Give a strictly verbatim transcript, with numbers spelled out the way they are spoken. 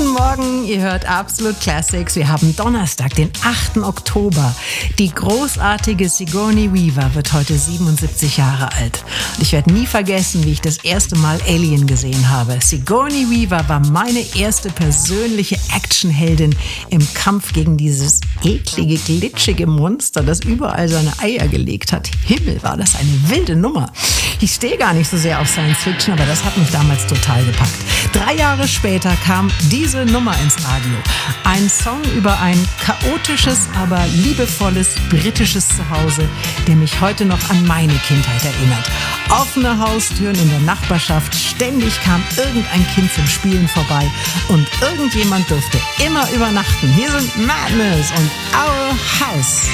Guten Morgen, ihr hört Absolut Classics. Wir haben Donnerstag, den achten Oktober. Die großartige Sigourney Weaver wird heute siebenundsiebzig Jahre alt. Und ich werde nie vergessen, wie ich das erste Mal Alien gesehen habe. Sigourney Weaver war meine erste persönliche Actionheldin im Kampf gegen dieses eklige, glitschige Monster, das überall seine Eier gelegt hat. Himmel, war das eine wilde Nummer. Ich stehe gar nicht so sehr auf Science Fiction, aber das hat mich damals total gepackt. Drei Jahre später kam diese Nummer ins Radio. Ein Song über ein chaotisches, aber liebevolles britisches Zuhause, der mich heute noch an meine Kindheit erinnert. Offene Haustüren in der Nachbarschaft, ständig kam irgendein Kind zum Spielen vorbei und irgendjemand durfte immer übernachten. Hier sind Madness und Our House.